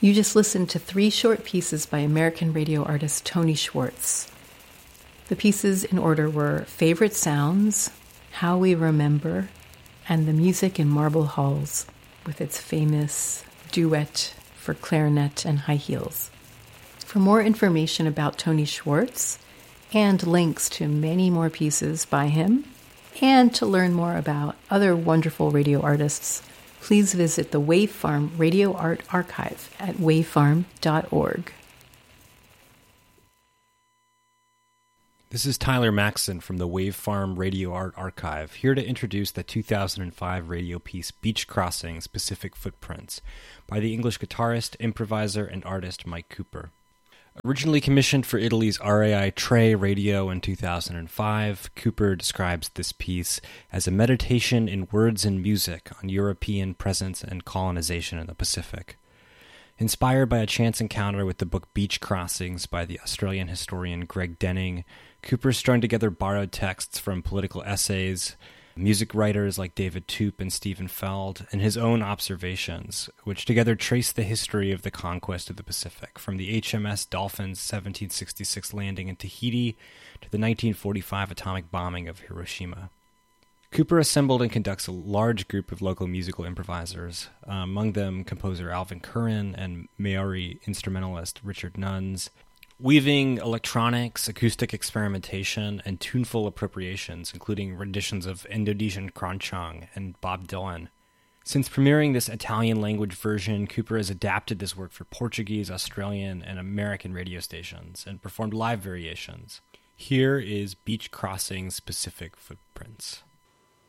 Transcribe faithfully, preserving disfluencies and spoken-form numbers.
You just listened to three short pieces by American radio artist Tony Schwartz. The pieces in order were Favorite Sounds, How We Remember, and The Music in Marble Halls, with its famous duet for clarinet and high heels. For more information about Tony Schwartz, and links to many more pieces by him, and to learn more about other wonderful radio artists, please visit the Wave Farm Radio Art Archive at wavefarm dot org. This is Tyler Maxson from the Wave Farm Radio Art Archive, here to introduce the two thousand five radio piece Beach Crossings Pacific Footprints by the English guitarist, improviser, and artist Mike Cooper. Originally commissioned for Italy's R A I Tre Radio in two thousand five, Cooper describes this piece as a meditation in words and music on European presence and colonization in the Pacific. Inspired by a chance encounter with the book Beach Crossings by the Australian historian Greg Denning, Cooper strung together borrowed texts from political essays, music writers like David Toop and Stephen Feld, and his own observations, which together trace the history of the conquest of the Pacific, from the H M S Dolphin's seventeen sixty-six landing in Tahiti to the nineteen forty-five atomic bombing of Hiroshima. Cooper assembled and conducts a large group of local musical improvisers, uh, among them composer Alvin Curran and Maori instrumentalist Richard Nuns, weaving electronics, acoustic experimentation, and tuneful appropriations, including renditions of Indonesian Keroncong and Bob Dylan. Since premiering this Italian-language version, Cooper has adapted this work for Portuguese, Australian, and American radio stations, and performed live variations. Here is Beach Crossings Pacific Footprints.